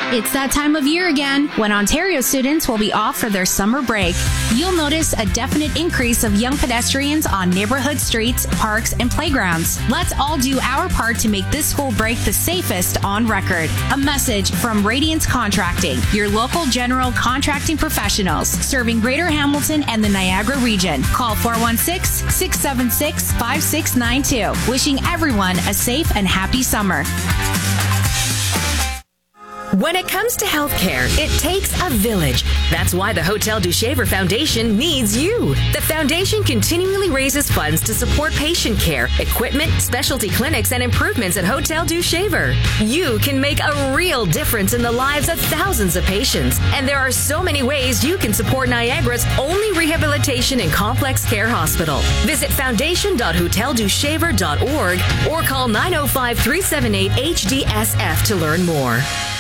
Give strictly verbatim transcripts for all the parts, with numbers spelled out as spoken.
It's that time of year again when Ontario students will be off for their summer break. You'll notice a definite increase of young pedestrians on neighborhood streets, parks, and playgrounds. Let's all do our part to make this school break the safest on record. A message from Radiance Contracting, your local general contracting professionals serving Greater Hamilton and the Niagara region. Call four one six, six seven six, five six nine two. Wishing everyone a safe and happy summer. When it comes to healthcare, it takes a village. That's why the Hotel du Shaver Foundation needs you. The foundation continually raises funds to support patient care, equipment, specialty clinics, and improvements at Hotel du Shaver. You can make a real difference in the lives of thousands of patients. And there are so many ways you can support Niagara's only rehabilitation and complex care hospital. Visit foundation dot hotel du shaver dot org or call nine oh five, three seven eight, H D S F to learn more.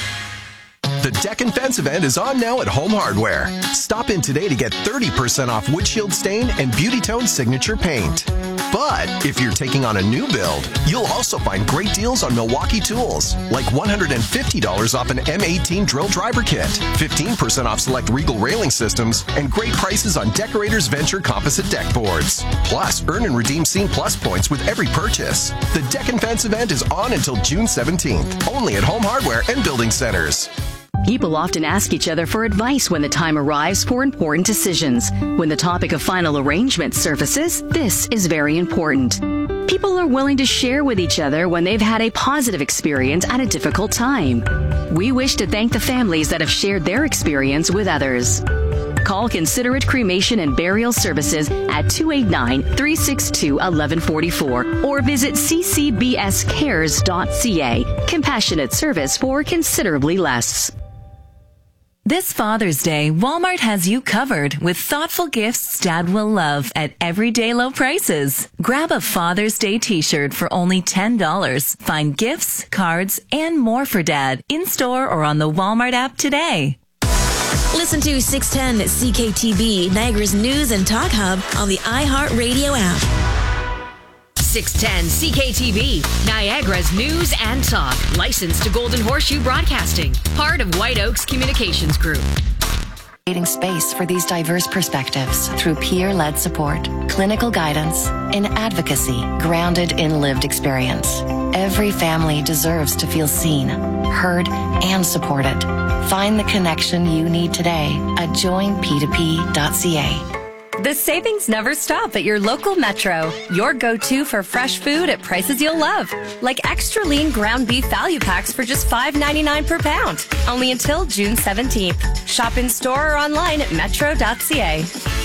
The Deck and Fence event is on now at Home Hardware. Stop in today to get thirty percent off windshield stain and Beauty Tone signature paint. But if you're taking on a new build, you'll also find great deals on Milwaukee tools, like one hundred fifty dollars off an M eighteen drill driver kit, fifteen percent off select Regal railing systems, and great prices on Decorators Venture composite deck boards. Plus, earn and redeem Scene Plus points with every purchase. The Deck and Fence event is on until June seventeenth, only at Home Hardware and Building Centers. People often ask each other for advice when the time arrives for important decisions. When the topic of final arrangement surfaces, this is very important. People are willing to share with each other when they've had a positive experience at a difficult time. We wish to thank the families that have shared their experience with others. Call Considerate Cremation and Burial Services at two eight nine, three six two, one one four four or visit c c b s cares dot c a. Compassionate service for considerably less. This Father's Day, Walmart has you covered with thoughtful gifts Dad will love at everyday low prices. Grab a Father's Day t-shirt for only ten dollars. Find gifts, cards, and more for Dad in-store or on the Walmart app today. Listen to six ten C K T V, Niagara's News and Talk Hub on the iHeartRadio app. six ten C K T V, Niagara's News and Talk. Licensed to Golden Horseshoe Broadcasting. Part of White Oaks Communications Group. Creating space for these diverse perspectives through peer-led support, clinical guidance, and advocacy grounded in lived experience. Every family deserves to feel seen, heard, and supported. Find the connection you need today at join p two p dot c a. The savings never stop at your local Metro. Your go-to for fresh food at prices you'll love. Like extra lean ground beef value packs for just five ninety-nine per pound. Only until June seventeenth. Shop in store or online at metro dot c a.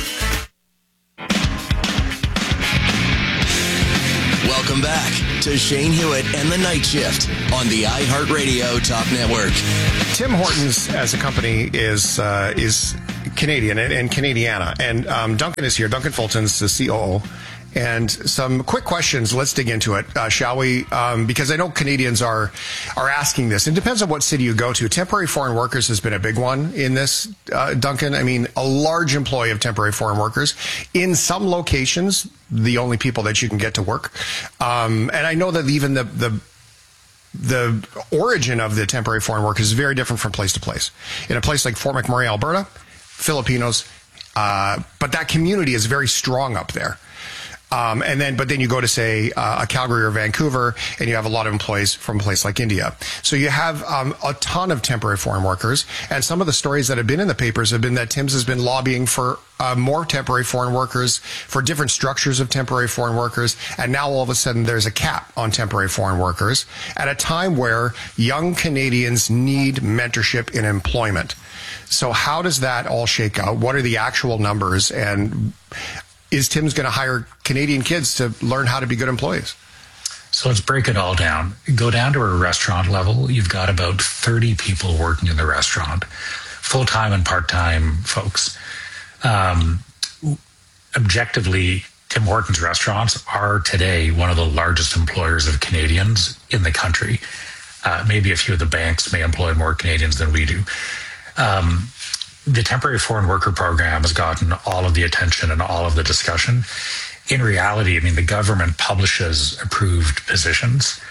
Welcome back to Shane Hewitt and the Night Shift on the iHeartRadio Talk Network. Tim Hortons as a company is uh, is Canadian and, and Canadiana. And um, Duncan is here. Duncan Fulton's the C O O. And some quick questions. Let's dig into it, uh, shall we? Um, because I know Canadians are are asking this. It depends on what city you go to. Temporary foreign workers has been a big one in this, uh, Duncan. I mean, a large employee of temporary foreign workers. In some locations, the only people that you can get to work. Um, and I know that even the the the origin of the temporary foreign workers is very different from place to place. In a place like Fort McMurray, Alberta, Filipinos, uh, but that community is very strong up there. Um, and then, but then you go to say uh, a Calgary or Vancouver, and you have a lot of employees from a place like India. So you have um, a ton of temporary foreign workers, and some of the stories that have been in the papers have been that Tim's has been lobbying for uh, more temporary foreign workers, for different structures of temporary foreign workers, and now all of a sudden there's a cap on temporary foreign workers at a time where young Canadians need mentorship in employment. So how does that all shake out? What are the actual numbers, and is Tim's going to hire Canadian kids to learn how to be good employees? So let's break it all down. Go down to a restaurant level. You've got about thirty people working in the restaurant, full-time and part-time folks. Um, objectively, Tim Hortons restaurants are today one of the largest employers of Canadians in the country. Uh, maybe a few of the banks may employ more Canadians than we do. Um, The temporary foreign worker program has gotten all of the attention and all of the discussion. In reality, I mean, the government publishes approved positions.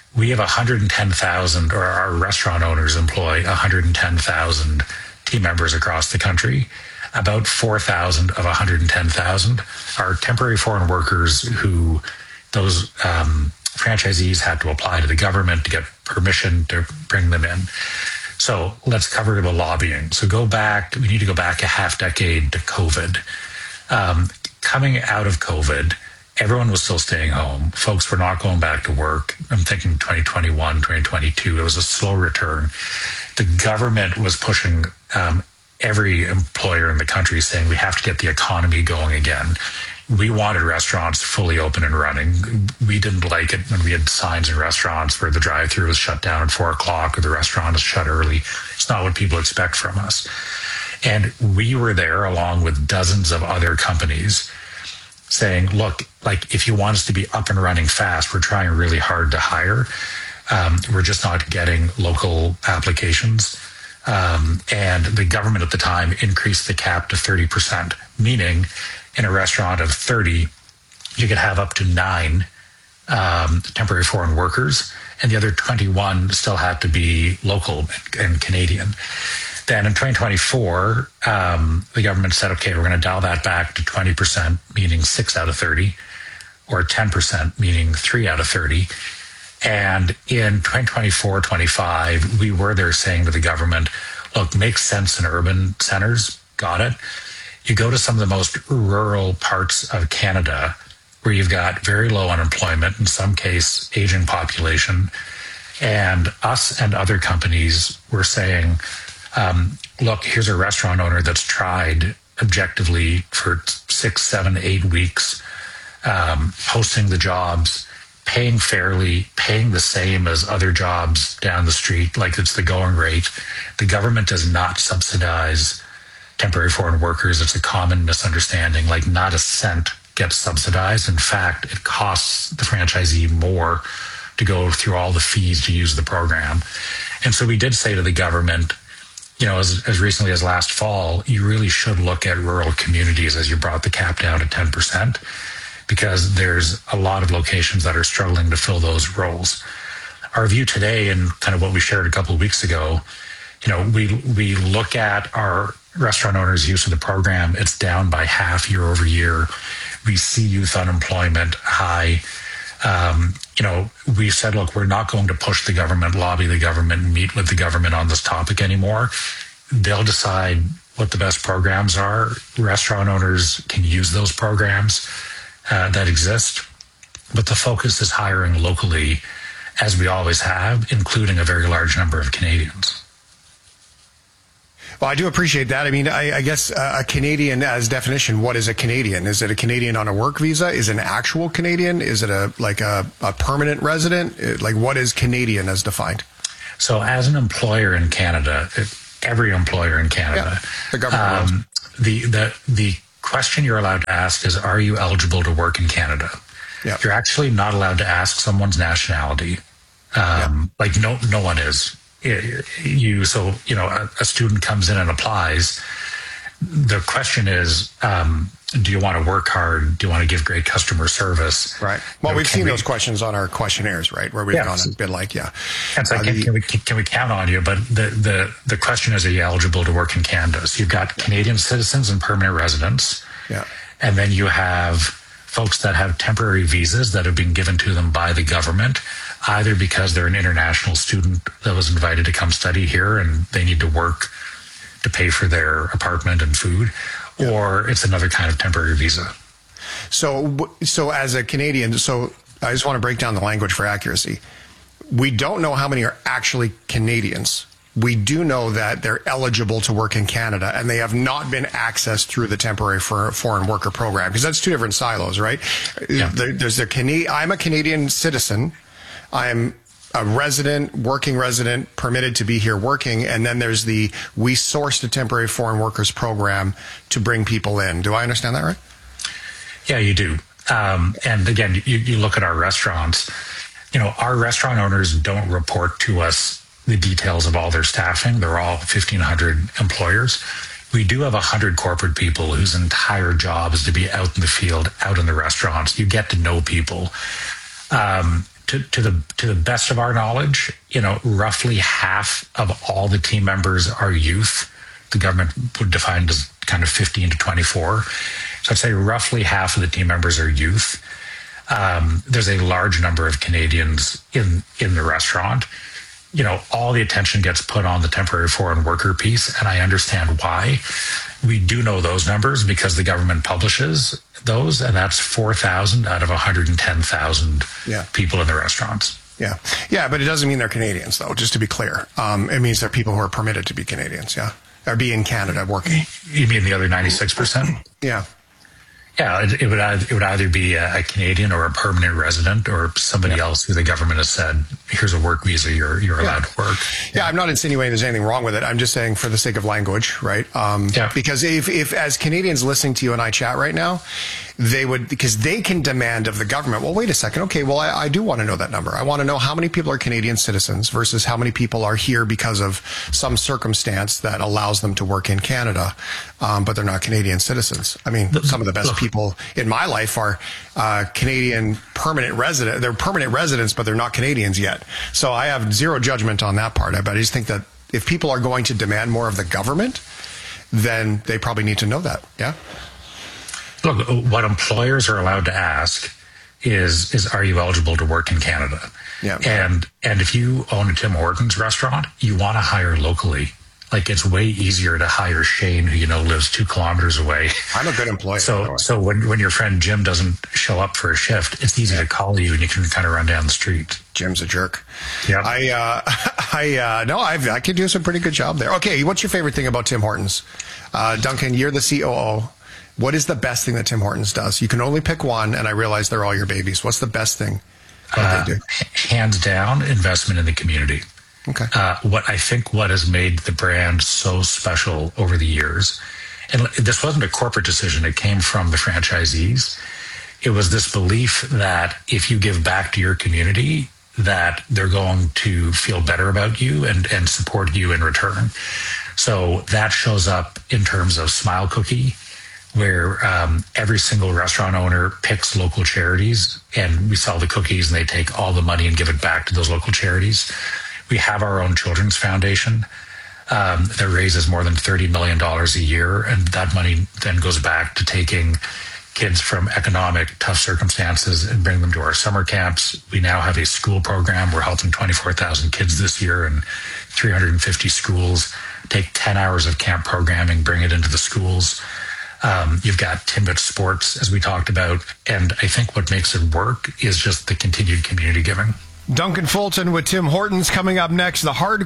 we have one hundred ten thousand, or our restaurant owners employ one hundred ten thousand team members across the country. About four thousand of one hundred ten thousand are temporary foreign workers who those um, franchisees had to apply to the government to get permission to bring them in. So let's cover the lobbying. So go back, we need to go back a half decade to COVID. Um, coming out of COVID, everyone was still staying home. Folks were not going back to work. I'm thinking twenty twenty-one, twenty twenty-two. It was a slow return. The government was pushing um, every employer in the country saying we have to get the economy going again. We wanted restaurants fully open and running. We didn't like it when we had signs in restaurants where the drive-thru was shut down at four o'clock or the restaurant was shut early. It's not what people expect from us. And we were there along with dozens of other companies saying, look, like if you want us to be up and running fast, we're trying really hard to hire. Um, we're just not getting local applications. Um, and the government at the time increased the cap to thirty percent, meaning in a restaurant of thirty, you could have up to nine um, temporary foreign workers, and the other twenty-one still had to be local and Canadian. Then in twenty twenty-four, um, the government said, okay, we're going to dial that back to twenty percent, meaning six out of thirty, or ten percent, meaning three out of thirty. And in twenty twenty-four, twenty-five, we were there saying to the government, look, makes sense in urban centers, got it. You go to some of the most rural parts of Canada where you've got very low unemployment, in some case, aging population. And us and other companies were saying, um, look, here's a restaurant owner that's tried objectively for six, seven, eight weeks, um, posting the jobs, paying fairly, paying the same as other jobs down the street, like it's the going rate. The government does not subsidize temporary foreign workers. It's a common misunderstanding. Like not a cent gets subsidized. In fact, it costs the franchisee more to go through all the fees to use the program. And so we did say to the government, you know, as, as recently as last fall, you really should look at rural communities as you brought the cap down to ten percent, because there's a lot of locations that are struggling to fill those roles. Our view today, and kind of what we shared a couple of weeks ago, you know, we we look at our restaurant owners' use of the program. It's down by half year over year. We see youth unemployment high. Um, you know, we said, look, we're not going to push the government, lobby the government, meet with the government on this topic anymore. They'll decide what the best programs are. Restaurant owners can use those programs uh, that exist, but the focus is hiring locally, as we always have, including a very large number of Canadians. Well, I do appreciate that. I mean, I, I guess uh, a Canadian, as definition, what is a Canadian? Is it a Canadian on a work visa? Is it an actual Canadian? Is it a like a, a permanent resident? It, like, what is Canadian as defined? So, as an employer in Canada, it, every employer in Canada, yeah, the government. Um, the the the question you're allowed to ask is, are you eligible to work in Canada? Yeah. You're actually not allowed to ask someone's nationality. Um, yeah. Like no no one is. You so you know a, a student comes in and applies. The question is, um, do you want to work hard? Do you want to give great customer service? Right. Well, you know, we've seen we, those questions on our questionnaires, right? Where we've yeah, gone and been like, yeah. And so uh, can, the, can we can we count on you? But the, the the question is, are you eligible to work in Canada? So you've got Canadian citizens and permanent residents. Yeah. And then you have folks that have temporary visas that have been given to them by the government, either because they're an international student that was invited to come study here and they need to work to pay for their apartment and food, yeah. or it's another kind of temporary visa. So, so as a Canadian, so I just want to break down the language for accuracy. We don't know how many are actually Canadians. We do know that they're eligible to work in Canada and they have not been accessed through the temporary for foreign worker program, because that's two different silos, right? Yeah. There, there's the Cana- I'm a Canadian citizen. I'm a resident, working resident, permitted to be here working. And then there's the, we sourced a temporary foreign workers program to bring people in. Do I understand that right? Yeah, you do. Um, and again, you, you look at our restaurants, you know, our restaurant owners don't report to us the details of all their staffing. They're all fifteen hundred employers. We do have one hundred corporate people whose entire job is to be out in the field, out in the restaurants. You get to know people. Um, to, to the to the best of our knowledge, you know, roughly half of all the team members are youth. The government would define as kind of fifteen to twenty-four. So I'd say roughly half of the team members are youth. Um, there's a large number of Canadians in in the restaurant. You know, all the attention gets put on the temporary foreign worker piece, and I understand why. We do know those numbers because the government publishes those, and that's four thousand out of one hundred ten thousand yeah. people in the restaurants. Yeah. Yeah, but it doesn't mean they're Canadians, though, just to be clear. Um, it means they're people who are permitted to be Canadians, yeah, or be in Canada working. You mean the other ninety-six percent? Yeah. Yeah, it, it would either, it would either be a, a Canadian or a permanent resident or somebody yeah. else who the government has said, here's a work visa, you're you're allowed yeah. to work. Yeah. yeah, I'm not insinuating there's anything wrong with it. I'm just saying for the sake of language, right? Um, yeah. Because if, if as Canadians listening to you and I chat right now, they would, because they can demand of the government, well, wait a second. Okay, well, I, I do want to know that number. I want to know how many people are Canadian citizens versus how many people are here because of some circumstance that allows them to work in Canada, um, but they're not Canadian citizens. I mean, some of the best people in my life are uh, Canadian permanent resident. They're permanent residents, but they're not Canadians yet. So I have zero judgment on that part. But I just think that if people are going to demand more of the government, then they probably need to know that. Yeah. Look, what employers are allowed to ask is, is are you eligible to work in Canada? Yeah. And and if you own a Tim Hortons restaurant, you want to hire locally. Like, it's way easier to hire Shane, who, you know, lives two kilometers away. I'm a good employee. So so when, when your friend Jim doesn't show up for a shift, it's easy yeah. to call you and you can kind of run down the street. Jim's a jerk. Yeah. I, uh, I, uh, no, I've, I could do some pretty good job there. Okay. What's your favorite thing about Tim Hortons? Uh, Duncan, you're the C O O. What is the best thing that Tim Hortons does? You can only pick one, and I realize they're all your babies. What's the best thing that uh, they do? Hands down, investment in the community. Okay. Uh, what I think what has made the brand so special over the years, and this wasn't a corporate decision, it came from the franchisees. It was this belief that if you give back to your community, that they're going to feel better about you and, and support you in return. So that shows up in terms of Smile Cookie, where um, every single restaurant owner picks local charities, and we sell the cookies and they take all the money and give it back to those local charities. We have our own children's foundation um, that raises more than thirty million dollars a year, and that money then goes back to taking kids from economic tough circumstances and bring them to our summer camps. We now have a school program. We're helping twenty-four thousand kids this year in three hundred fifty schools. Take ten hours of camp programming, bring it into the schools. Um, you've got Timbit Sports, as we talked about. And I think what makes it work is just the continued community giving. Duncan Fulton with Tim Hortons coming up next. The hard.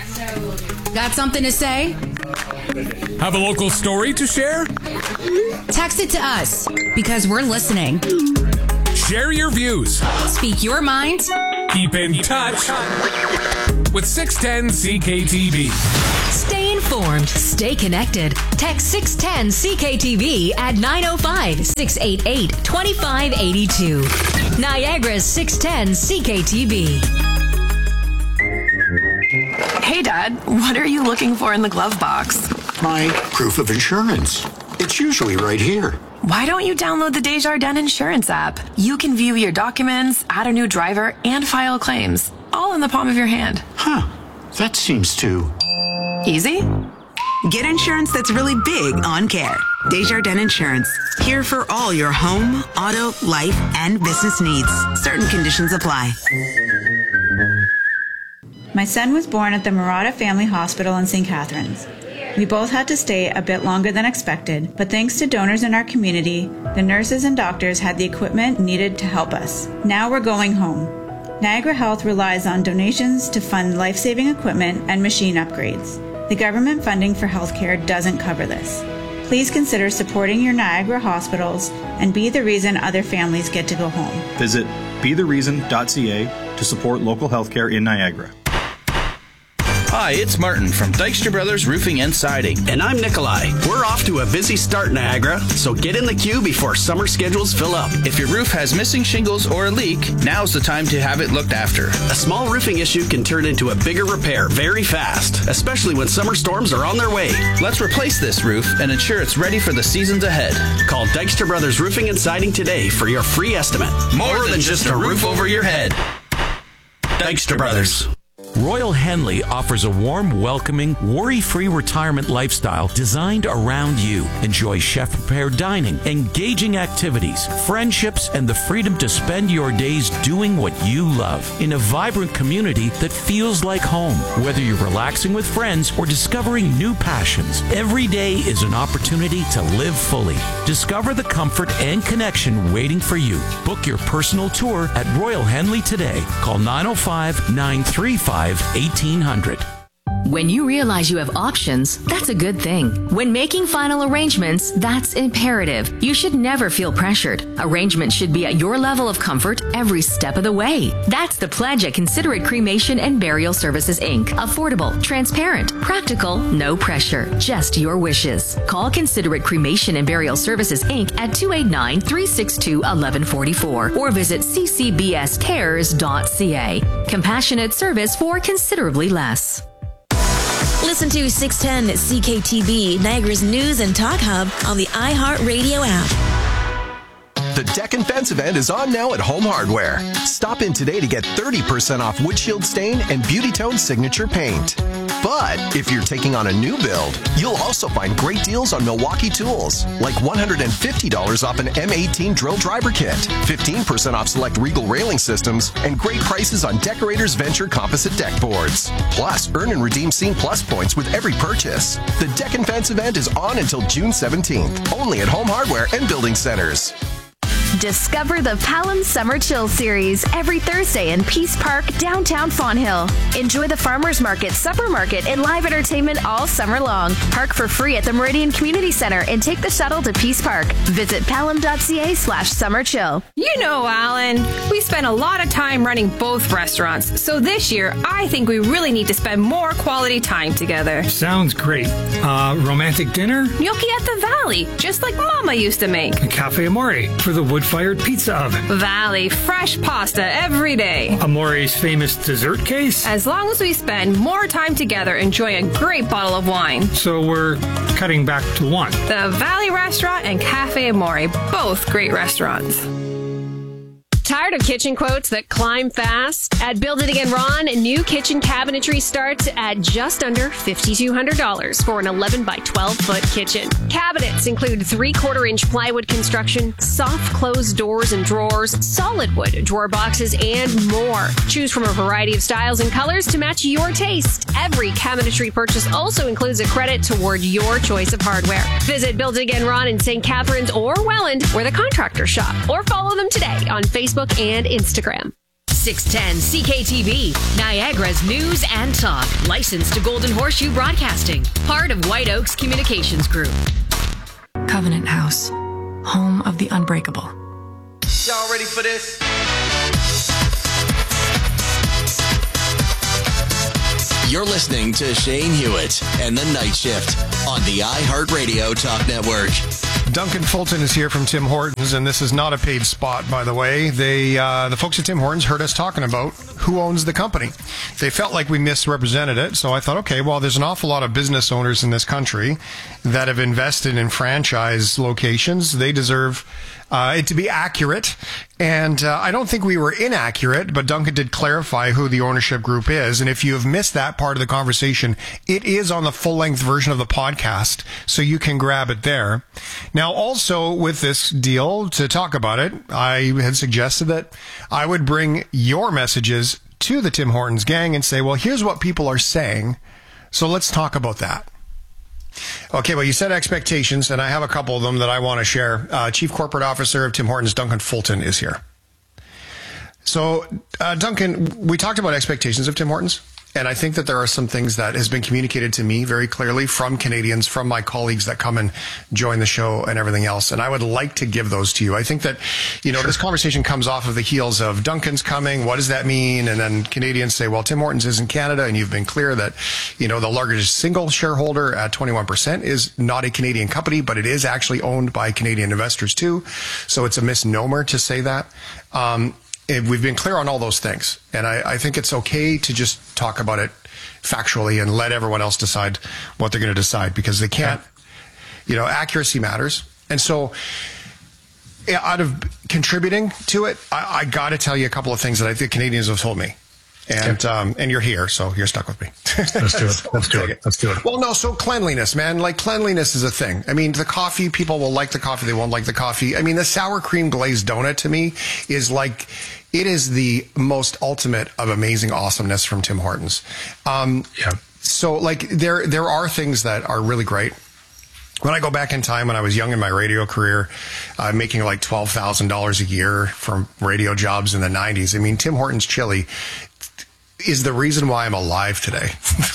Got something to say? Have a local story to share? Text it to us because we're listening. Share your views. Speak your mind. Keep in touch with six ten C K T V. Stay informed. Stay connected. Text six ten C K T V at nine oh five, six eight eight, two five eight two. Niagara's six ten C K T V. Hey, Dad, what are you looking for in the glove box? My proof of insurance. It's usually right here. Why don't you download the Desjardins Insurance app? You can view your documents, add a new driver, and file claims, all in the palm of your hand. Huh. That seems too... easy? Get insurance that's really big on care. Desjardins Insurance. Here for all your home, auto, life, and business needs. Certain conditions apply. My son was born at the Murata Family Hospital in Saint Catharines. We both had to stay a bit longer than expected, but thanks to donors in our community, the nurses and doctors had the equipment needed to help us. Now we're going home. Niagara Health relies on donations to fund life-saving equipment and machine upgrades. The government funding for healthcare doesn't cover this. Please consider supporting your Niagara hospitals and be the reason other families get to go home. Visit be the reason dot c a to support local healthcare in Niagara. Hi, it's Martin from Dykstra Brothers Roofing and Siding. And I'm Nikolai. We're off to a busy start, Niagara, so get in the queue before summer schedules fill up. If your roof has missing shingles or a leak, now's the time to have it looked after. A small roofing issue can turn into a bigger repair very fast, especially when summer storms are on their way. Let's replace this roof and ensure it's ready for the seasons ahead. Call Dykstra Brothers Roofing and Siding today for your free estimate. More, More than, than just a roof over your head. Dykstra Brothers. Royal Henley offers a warm, welcoming, worry-free retirement lifestyle designed around you. Enjoy chef-prepared dining, engaging activities, friendships, and the freedom to spend your days doing what you love in a vibrant community that feels like home. Whether you're relaxing with friends or discovering new passions, every day is an opportunity to live fully. Discover the comfort and connection waiting for you. Book your personal tour at Royal Henley today. Call nine oh five, nine three five, eighteen hundred. When you realize you have options, that's a good thing. When making final arrangements, that's imperative. You should never feel pressured. Arrangements should be at your level of comfort every step of the way. That's the pledge at Considerate Cremation and Burial Services, Incorporated. Affordable, transparent, practical, no pressure, just your wishes. Call Considerate Cremation and Burial Services, Incorporated at two eight nine, three six two, one one four four or visit c c b s cares dot c a. Compassionate service for considerably less. Listen to six ten C K T V, Niagara's news and talk hub on the iHeartRadio app. The Deck and Fence event is on now at Home Hardware. Stop in today to get thirty percent off windshield stain and Beauty Tone signature paint. But if you're taking on a new build, you'll also find great deals on Milwaukee tools, like one hundred fifty dollars off an M eighteen drill driver kit, fifteen percent off select Regal railing systems, and great prices on Decorators Venture composite deck boards. Plus, earn and redeem Scene Plus points with every purchase. The Deck and Fence event is on until June seventeenth, only at Home Hardware and Building Centers. Discover the Palam Summer Chill Series every Thursday in Peace Park, downtown Fonthill. Enjoy the Farmers Market, Supper Market, and live entertainment all summer long. Park for free at the Meridian Community Center and take the shuttle to Peace Park. Visit palam.ca slash summer chill. You know, Alan, we spend a lot of time running both restaurants, so this year I think we really need to spend more quality time together. Sounds great. Uh, romantic dinner? Gnocchi at the Valley, just like Mama used to make. A Cafe Amore for the wood-fired pizza oven. Valley, fresh pasta every day. Amore's famous dessert case? As long as we spend more time together enjoying a great bottle of wine. So we're cutting back to one. The Valley Restaurant and Cafe Amore, both great restaurants. Tired of kitchen quotes that climb fast? At Build It Again Ron, new kitchen cabinetry starts at just under five thousand two hundred dollars for an eleven by twelve foot kitchen. Cabinets include three-quarter inch plywood construction, soft closed doors and drawers, solid wood drawer boxes, and more. Choose from a variety of styles and colors to match your taste. Every cabinetry purchase also includes a credit toward your choice of hardware. Visit Build It Again Ron in Saint Catharines or Welland, where the contractors shop, or follow them today on Facebook and Instagram. six ten C K T V, Niagara's news and talk. Licensed to Golden Horseshoe Broadcasting. Part of White Oaks Communications Group. Covenant House, home of the unbreakable. Y'all ready for this? You're listening to Shane Hewitt and the Night Shift on the iHeartRadio Talk Network. Duncan Fulton is here from Tim Hortons, and this is not a paid spot, by the way. They, uh, the folks at Tim Hortons heard us talking about who owns the company. They felt like we misrepresented it, so I thought, okay, well, there's an awful lot of business owners in this country that have invested in franchise locations. They deserve uh, it to be accurate, and uh, I don't think we were inaccurate, but Duncan did clarify who the ownership group is, and if you have missed that part of the conversation, it is on the full-length version of the podcast, so you can grab it there. Now, also with this deal, to talk about it, I had suggested that I would bring your messages to the Tim Hortons gang and say, well, here's what people are saying, so let's talk about that. Okay, well, you set expectations, and I have a couple of them that I want to share. Uh, Chief Corporate Officer of Tim Hortons, Duncan Fulton, is here. So, uh, Duncan, we talked about expectations of Tim Hortons. And I think that there are some things that has been communicated to me very clearly from Canadians, from my colleagues that come and join the show and everything else. And I would like to give those to you. I think that, you know, sure. This conversation comes off of the heels of Duncan's coming. What does that mean? And then Canadians say, well, Tim Hortons is in Canada. And you've been clear that, you know, the largest single shareholder at twenty-one percent is not a Canadian company, but it is actually owned by Canadian investors too. So it's a misnomer to say that. Um, We've been clear on all those things, and I, I think it's okay to just talk about it factually and let everyone else decide what they're going to decide, because they can't, you know, accuracy matters. And so out of contributing to it, I, I got to tell you a couple of things that I think Canadians have told me. And um, and you're here, so you're stuck with me. Let's do it. Let's do it. Let's do it. Well, no, so cleanliness, man. Like, cleanliness is a thing. I mean, the coffee, people will like the coffee, they won't like the coffee. I mean, the sour cream glazed donut to me is like, it is the most ultimate of amazing awesomeness from Tim Hortons. Um, yeah. So, like, there there are things that are really great. When I go back in time, when I was young in my radio career, uh, making like twelve thousand dollars a year from radio jobs in the nineties, I mean, Tim Hortons chili is the reason why I'm alive today.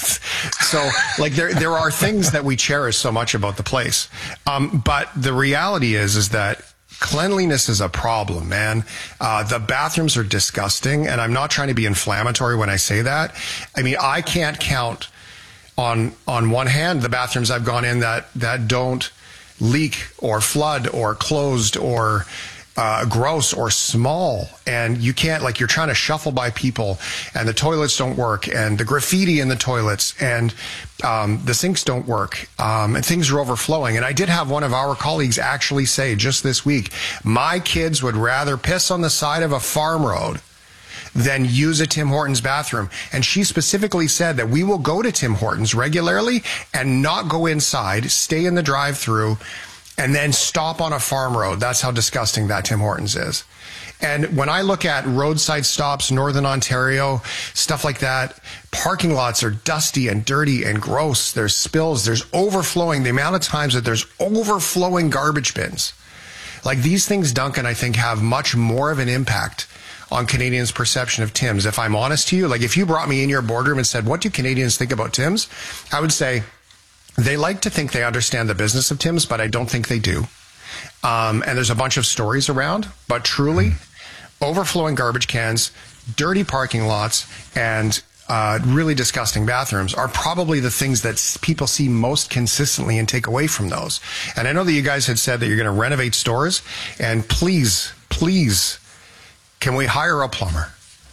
So, like, there there are things that we cherish so much about the place. Um, but the reality is, is that cleanliness is a problem, man. Uh, the bathrooms are disgusting, and I'm not trying to be inflammatory when I say that. I mean, I can't count on on one hand the bathrooms I've gone in that that don't leak or flood or closed or uh, gross or small, and you can't, like, you're trying to shuffle by people, and the toilets don't work, and the graffiti in the toilets, and um, the sinks don't work, um, and things are overflowing. And I did have one of our colleagues actually say just this week, my kids would rather piss on the side of a farm road than use a Tim Hortons bathroom. And she specifically said that we will go to Tim Hortons regularly and not go inside, stay in the drive-through, and then stop on a farm road. That's how disgusting that Tim Hortons is. And when I look at roadside stops, Northern Ontario, stuff like that, parking lots are dusty and dirty and gross. There's spills. There's overflowing. The amount of times that there's overflowing garbage bins. Like, these things, Duncan, I think have much more of an impact on Canadians' perception of Tim's. If I'm honest to you, like, if you brought me in your boardroom and said, what do Canadians think about Tim's? I would say they like to think they understand the business of Tim's, but I don't think they do. Um, and there's a bunch of stories around, but truly, overflowing garbage cans, dirty parking lots, and uh, really disgusting bathrooms are probably the things that people see most consistently and take away from those. And I know that you guys had said that you're going to renovate stores, and please, please, can we hire a plumber?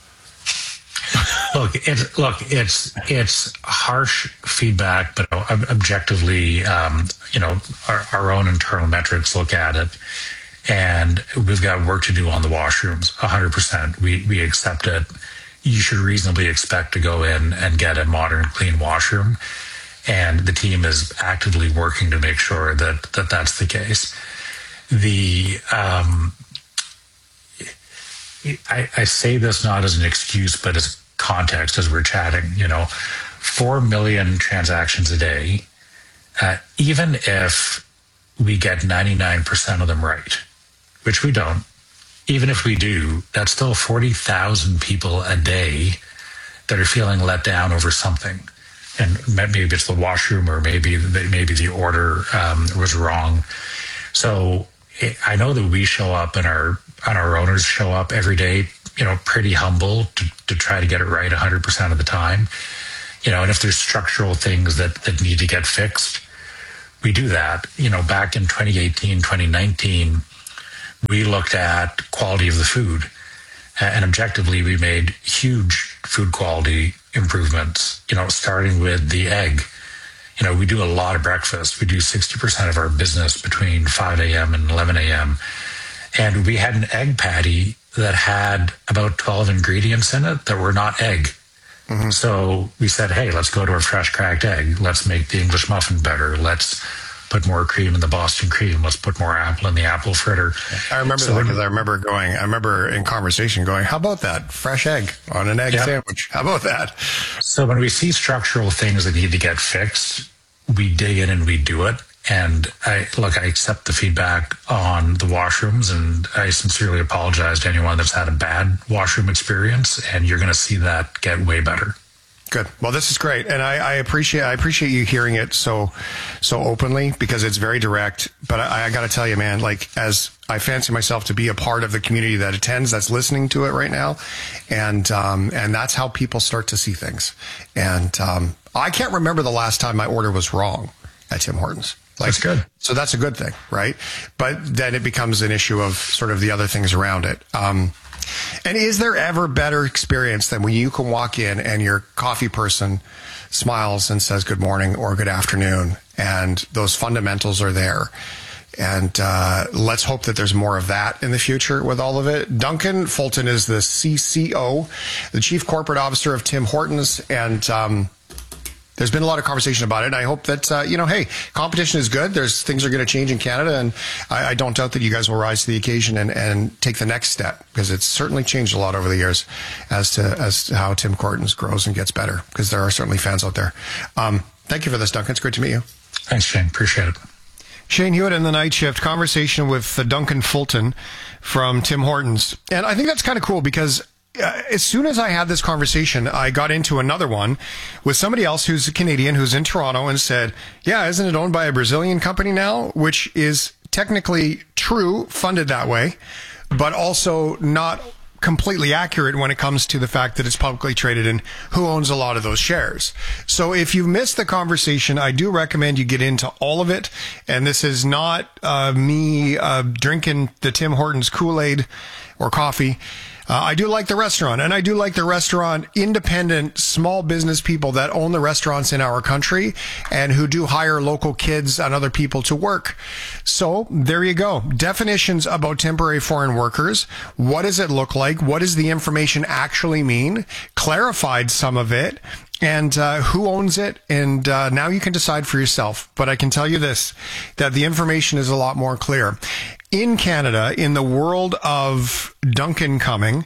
Look, it's look, it's it's harsh feedback, but objectively, um, you know, our, our own internal metrics look at it, and we've got work to do on the washrooms. A hundred percent, we we accept it. You should reasonably expect to go in and get a modern, clean washroom, and the team is actively working to make sure that that that's the case. The um, I, I say this not as an excuse, but as context as we're chatting. You know, four million transactions a day, uh, even if we get ninety-nine percent of them right, which we don't, even if we do, that's still forty thousand people a day that are feeling let down over something. And maybe it's the washroom, or maybe maybe the order um, was wrong. So it, I know that we show up and our and our owners show up every day, you know, pretty humble to, to try to get it right one hundred percent of the time. You know, and if there's structural things that, that need to get fixed, we do that. You know, back in twenty eighteen, twenty nineteen, we looked at quality of the food, and objectively we made huge food quality improvements, you know, starting with the egg. You know, we do a lot of breakfast. We do sixty percent of our business between five a.m. and eleven a.m. And we had an egg patty that had about twelve ingredients in it that were not egg. Mm-hmm. So we said, hey, let's go to a fresh cracked egg. Let's make the English muffin better. Let's put more cream in the Boston cream. Let's put more apple in the apple fritter. I remember so that because I remember going, I remember in conversation going, how about that? Fresh egg on an egg yeah. sandwich. How about that? So when we see structural things that need to get fixed, we dig in and we do it. And I look, I accept the feedback on the washrooms, and I sincerely apologize to anyone that's had a bad washroom experience, and you're going to see that get way better. Good. Well, this is great, and I, I appreciate I appreciate you hearing it so so openly, because it's very direct. But I, I got to tell you, man, like, as I fancy myself to be a part of the community that attends, that's listening to it right now, and um, and that's how people start to see things. And um, I can't remember the last time my order was wrong at Tim Hortons. Like, that's good. So that's a good thing, right? But then it becomes an issue of sort of the other things around it. Um, and is there ever better experience than when you can walk in and your coffee person smiles and says good morning or good afternoon, and those fundamentals are there? And uh, let's hope that there's more of that in the future with all of it. Duncan Fulton is the C C O, the Chief Corporate Officer of Tim Hortons, and um, there's been a lot of conversation about it. And I hope that, uh, you know, hey, competition is good. There's things are going to change in Canada, and I, I don't doubt that you guys will rise to the occasion and, and take the next step, because it's certainly changed a lot over the years as to as to how Tim Hortons grows and gets better, because there are certainly fans out there. Um, thank you for this, Duncan. It's great to meet you. Thanks, Shane. Appreciate it. Shane Hewitt in the Night Shift, conversation with uh, Duncan Fulton from Tim Hortons. And I think that's kind of cool, because uh, as soon as I had this conversation, I got into another one with somebody else who's a Canadian, who's in Toronto, and said, yeah, isn't it owned by a Brazilian company now? Which is technically true, funded that way, but also not completely accurate when it comes to the fact that it's publicly traded and who owns a lot of those shares. So if you missed the conversation, I do recommend you get into all of it. And this is not uh, me uh, drinking the Tim Hortons Kool-Aid or coffee. Uh, I do like the restaurant, and I do like the restaurant independent small business people that own the restaurants in our country and who do hire local kids and other people to work. So there you go. Definitions about temporary foreign workers. What does it look like? What does the information actually mean? Clarified some of it. And uh, who owns it? And uh, now you can decide for yourself. But I can tell you this, that the information is a lot more clear. In Canada, in the world of Duncan coming,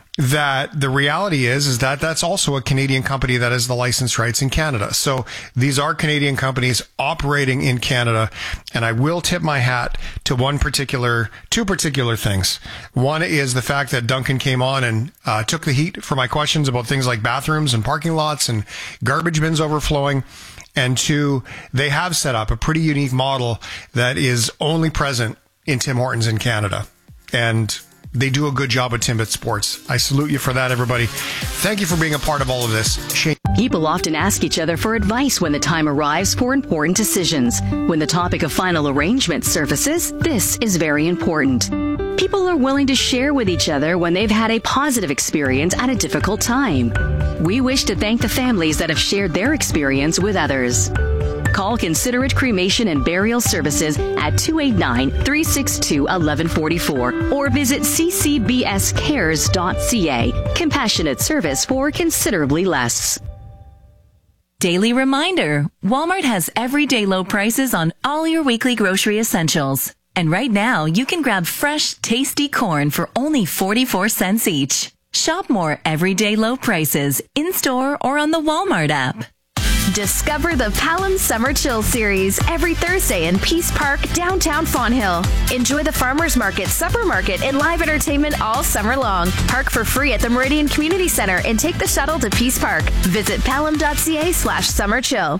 that the reality is, is that that's also a Canadian company that has the license rights in Canada. So these are Canadian companies operating in Canada. And I will tip my hat to one particular, two particular things. One is the fact that Duncan came on and uh, took the heat for my questions about things like bathrooms and parking lots and garbage bins overflowing. And two, they have set up a pretty unique model that is only present in Tim Hortons in Canada. And they do a good job with Timbit Sports. I salute you for that, everybody. Thank you for being a part of all of this. Shane. People often ask each other for advice when the time arrives for important decisions. When the topic of final arrangement surfaces, this is very important. People are willing to share with each other when they've had a positive experience at a difficult time. We wish to thank the families that have shared their experience with others. Call Considerate Cremation and Burial Services at two eight nine, three six two, one one four four or visit c c b s cares dot c a. Compassionate service for considerably less. Daily reminder, Walmart has everyday low prices on all your weekly grocery essentials. And right now, you can grab fresh, tasty corn for only forty-four cents each. Shop more everyday low prices in-store or on the Walmart app. Discover the Palam Summer Chill Series every Thursday in Peace Park, downtown Fonthill. Enjoy the Farmers Market, Supper Market, and live entertainment all summer long. Park for free at the Meridian Community Center and take the shuttle to Peace Park. Visit palam dot c a slash summer chill.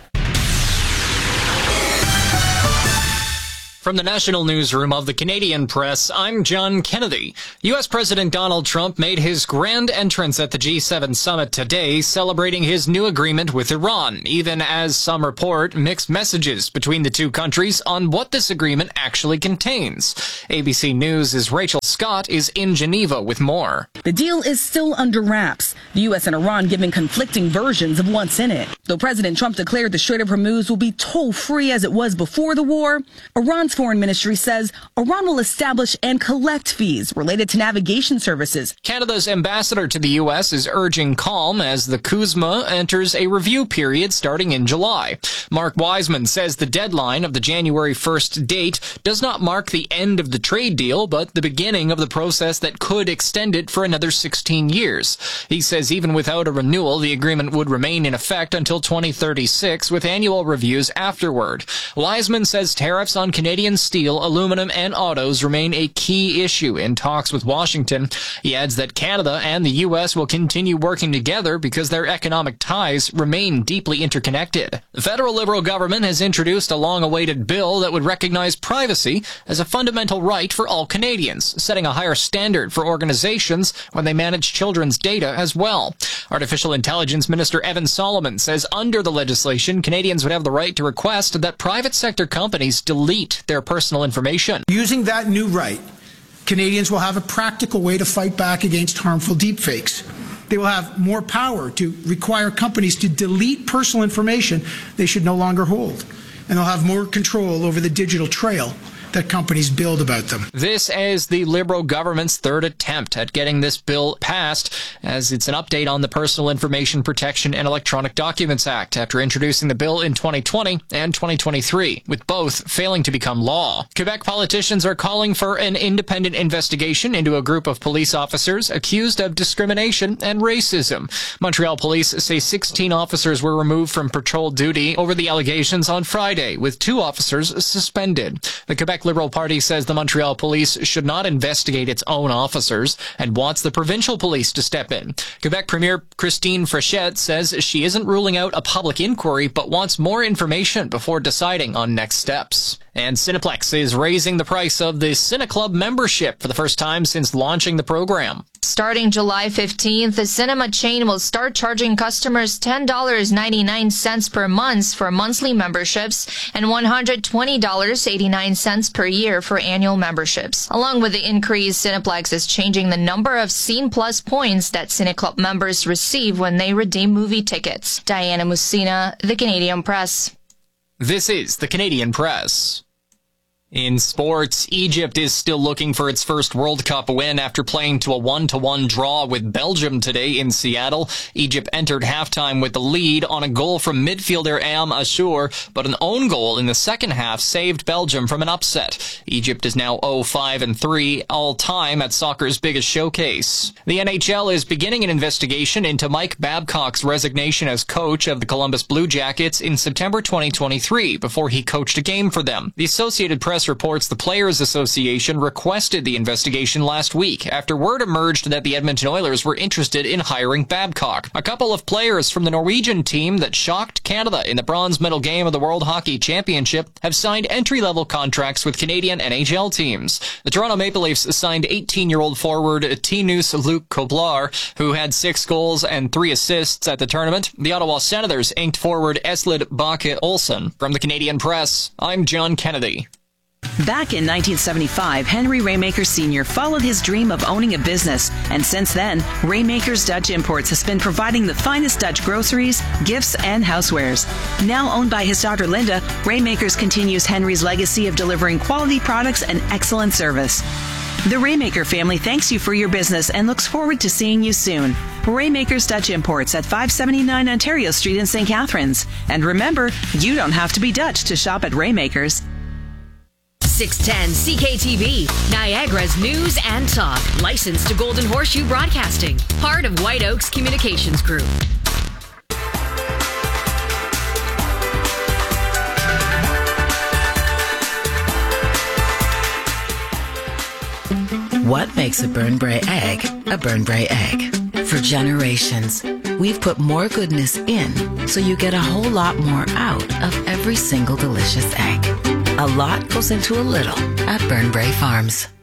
From the National Newsroom of the Canadian Press, I'm John Kennedy. U S President Donald Trump made his grand entrance at the G seven summit today, celebrating his new agreement with Iran, even as some report mixed messages between the two countries on what this agreement actually contains. A B C News' Rachel Scott is in Geneva with more. The deal is still under wraps, the U S and Iran giving conflicting versions of what's in it. Though President Trump declared the Strait of Hormuz will be toll-free as it was before the war, Iran's foreign ministry says Iran will establish and collect fees related to navigation services. Canada's ambassador to the U S is urging calm as the CUSMA enters a review period starting in July. Mark Wiseman says the deadline of the January first date does not mark the end of the trade deal, but the beginning of the process that could extend it for another sixteen years. He says even without a renewal, the agreement would remain in effect until twenty thirty-six, with annual reviews afterward. Wiseman says tariffs on Canadian steel, aluminum, and autos remain a key issue in talks with Washington. He adds that Canada and the U S will continue working together because their economic ties remain deeply interconnected. The federal Liberal government has introduced a long-awaited bill that would recognize privacy as a fundamental right for all Canadians, setting a higher standard for organizations when they manage children's data as well. Artificial Intelligence Minister Evan Solomon says under the legislation, Canadians would have the right to request that private sector companies delete their personal information. Using that new right, Canadians will have a practical way to fight back against harmful deepfakes. They will have more power to require companies to delete personal information they should no longer hold. And they'll have more control over the digital trail that companies build about them. This is the Liberal government's third attempt at getting this bill passed, as it's an update on the Personal Information Protection and Electronic Documents Act after introducing the bill in twenty twenty and twenty twenty-three, with both failing to become law. Quebec politicians are calling for an independent investigation into a group of police officers accused of discrimination and racism. Montreal police say sixteen officers were removed from patrol duty over the allegations on Friday, with two officers suspended. The Quebec Liberal Party says the Montreal police should not investigate its own officers and wants the provincial police to step in. Quebec Premier Christine Frechette says she isn't ruling out a public inquiry but wants more information before deciding on next steps. And Cineplex is raising the price of the CineClub membership for the first time since launching the program. Starting July fifteenth, the cinema chain will start charging customers ten dollars and ninety-nine cents per month for monthly memberships and one hundred twenty dollars and eighty-nine cents per year for annual memberships. Along with the increase, Cineplex is changing the number of Scene Plus points that CineClub members receive when they redeem movie tickets. Diana Musina, The Canadian Press. This is The Canadian Press. In sports, Egypt is still looking for its first World Cup win after playing to a one to one draw with Belgium today in Seattle. Egypt entered halftime with the lead on a goal from midfielder Am Ashur, but an own goal in the second half saved Belgium from an upset. Egypt is now oh five and three all-time at soccer's biggest showcase. The N H L is beginning an investigation into Mike Babcock's resignation as coach of the Columbus Blue Jackets in September twenty twenty-three before he coached a game for them. The Associated Press reports the Players Association requested the investigation last week after word emerged that the Edmonton Oilers were interested in hiring Babcock. A couple of players from the Norwegian team that shocked Canada in the bronze medal game of the World Hockey Championship have signed entry-level contracts with Canadian N H L teams. The Toronto Maple Leafs signed eighteen-year-old forward Tinus Luke Koblar, who had six goals and three assists at the tournament. The Ottawa Senators inked forward Eslid Bakke Olsen. From the Canadian Press, I'm John Kennedy. Back in nineteen seventy-five, Henry Raymaker Senior followed his dream of owning a business, and since then, Raymaker's Dutch Imports has been providing the finest Dutch groceries, gifts, and housewares. Now owned by his daughter Linda, Raymakers continues Henry's legacy of delivering quality products and excellent service. The Raymaker family thanks you for your business and looks forward to seeing you soon. Raymaker's Dutch Imports at five seventy-nine Ontario Street in Saint Catharines. And remember, you don't have to be Dutch to shop at Raymaker's. six ten C K T V, Niagara's news and talk. Licensed to Golden Horseshoe Broadcasting. Part of White Oaks Communications Group. What makes a Burnbrae egg a Burnbrae egg? For generations, we've put more goodness in so you get a whole lot more out of every single delicious egg. A lot goes into a little at Burnbrae Farms.